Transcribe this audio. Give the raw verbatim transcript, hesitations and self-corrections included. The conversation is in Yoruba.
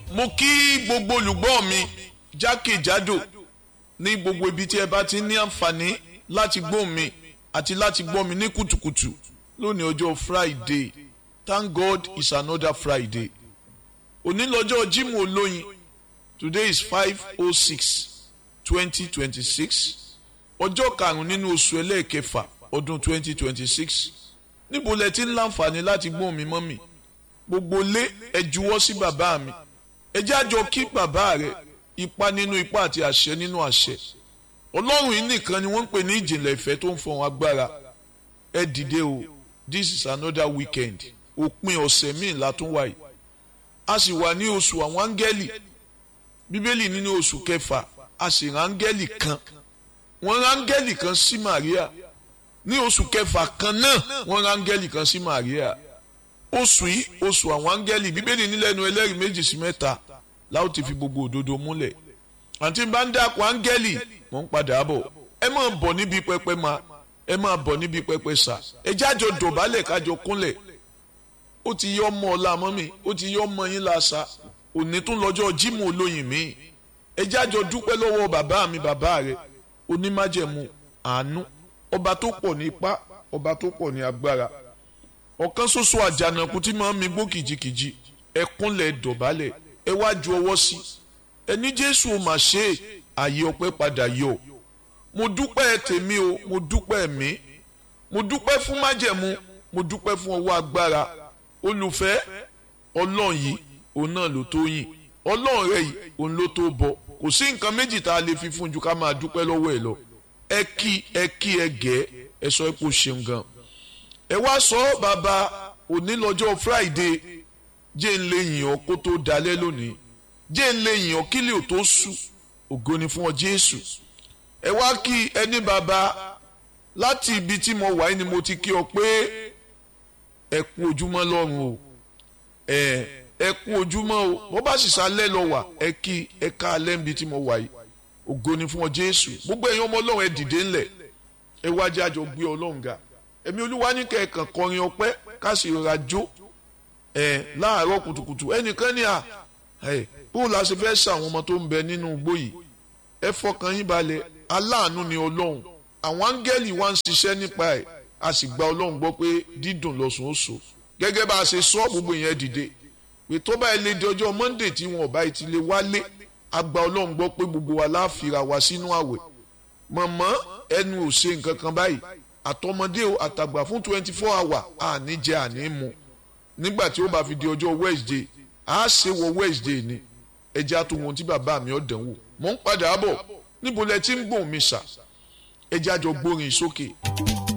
mo kí gbogbo olùgbọ́ mi jákèjádò ní gbogbo ibi tí ẹ bá ti ní àǹfààní láti gbọ́ mi àti láti gbọ́ mi ní kùtùkùtù lónìí ọjọ́ Friday. Thank God it's another Friday. Òní lọ́jọ́ Jímọ̀ olóyin. Today is five oh six twenty twenty six. Ọjọ́ karùn-ún nínú oṣù ẹlẹ́ẹ̀kẹfà ọdún twenty twenty six. Níbo lẹ ti ń láǹfààní láti gbọ́ mi mọ́ mi? Gbogbo lé ẹ juwọ́ sí bàbá mi. Ẹ jẹ́ àjọ kí bàbá rẹ̀ ipa nínú ipa àti àṣẹ nínú àṣẹ. Ọlọ́run yìí nìkan ni wọ́n ń pè ní ìjìnlẹ̀ ìfẹ́ tó ń fọhùn agbára. Ẹ dìde o, this is another weekend. Òpin ọ̀sẹ̀ míì la tún wáyé. A sì wà ní oṣù àwọn áńgẹ́lì. Bíbélì nínú oṣù kẹfà a sì rán áńgẹ́lì kan. Wọ́n rán áńgẹ́lì kan sí Màríà. Ní oṣù kẹfà kan náà wọ́n rán áńgẹ́lì kan sí Màríà. Oṣù yìí oṣù àwọn áńgẹ́lì Bíbélì nílẹ̀nu ẹlẹ́rìí méjì sí mẹ́ta láò ti fi gbogbo òdodo múlẹ̀. Àǹtí bá ń dákun áńgẹ́lì mò ń padà bọ̀. Ẹ máa bọ̀ níbi pẹpẹ máa ẹ máa bọ̀ níbi pẹpẹ sà. Ẹ jájọ dọ̀bálẹ̀ kájọ kúnlẹ̀. Ó ti yọ ọmọ ọ̀la mọ́ mi ó ti yọ ọmọ yín lásà. Òní tún lọ́jọ́ Jímọ̀ olóyin mi. Ẹ jájọ dúpẹ́ lọ́wọ́ bàbá mi bàbá rẹ̀ onímájẹ̀mú àánú ọba tó pọ̀ ní ipá ọba tó pọ̀ ní agbára. Ọ̀kan ṣoṣo àjànàkú tí máa ń mi gbó kìjikìji ẹ kúnlẹ̀ dọ̀bálẹ̀ ẹ wá ju ọwọ́ sí ẹ ní Jésù ò mà ṣe àyè ọpẹ́ padà yọ. Mo dúpẹ́ tèmi o mo dúpẹ́ mi mo dúpẹ́ fún májẹ̀mú mo dúpẹ́ fún ọwọ́ agbára. Olùfẹ́ Ọlọ́run yìí òun náà ló tó yìn Ọlọ́run rẹ̀ yìí òun ló tó bọ kò sí nǹkan méjì tá a lè fi fún ju ká máa dúpẹ́ lọ́wọ́ ẹ̀ lọ. Ẹ kí ẹ kí ẹ gẹ̀ ẹ sọ pé ó ṣeun gan. Ẹ wá sọ bàbá òní lọ́jọ́ Friday jẹ́ ń lè yìn ọ́ kó tó dalẹ́ lónìí jẹ́ ń lè yìn ọ́ kílẹ̀ ò tó ṣú ògo ni fún ọ Jésù. Ẹ wá kí ẹni bàbá láti ibi tí mo wà ni mo ti kí ọ pé ẹ kú ojúmọ́ lọ́run o ẹ ẹ kú ojúmọ́ o bó bá sì sálẹ̀ lọ wà ẹ kí ẹ ká alẹ́ níbi tí mo wà yìí ògo ni fún ọ Jésù. Gbogbo ẹ̀yin ọmọ Ọlọ́run ẹ dìde ńlẹ̀ ẹ wá jẹ́ àjọ gbé Ọlọ́run ga. Ẹ̀mí Olúwa ní kẹ̀kàn kọrin ọpẹ́ ká sì rọra jó ẹ láàárọ̀ kùtùkùtù ẹnìkan ní à ẹ bó la ṣe fẹ́ ṣàwọn ọmọ tó ń bẹ nínú igbó yìí ẹ fọkàn yín balẹ̀ aláàánú ni Ọlọ́run àwọn áńgẹ́lì wa ń ṣiṣẹ́ nípa ẹ̀ a sì gba Ọlọ́run gbọ́ pé dídùn lọ́sùn ó so gẹ́gẹ́ bá a ṣe sọ gbogbo yẹn dìde pé tó bá ilé di ọjọ́ Monday tí wọn ò bá ti lè wálé a gba Ọlọ́run gbọ́ pé gbogbo wa láàfìrà wá sínú àwẹ̀ mọ̀mọ́ ẹnu ò ṣe nǹkan kan báyìí àtọmọdé o àtàgbà fún twenty four hour àní jẹ àní mu nígbà tí ó bá fi di ọjọ́ Wednesday a ṣe wọ Wednesday ni ẹjẹ́ àtúwọ̀n tí bàbá mi ọ̀dàn wò mò ń padà bọ̀ níbo lẹ ti ń gbóhùn mi sà ẹjẹ́ àjọ gbórin sókè.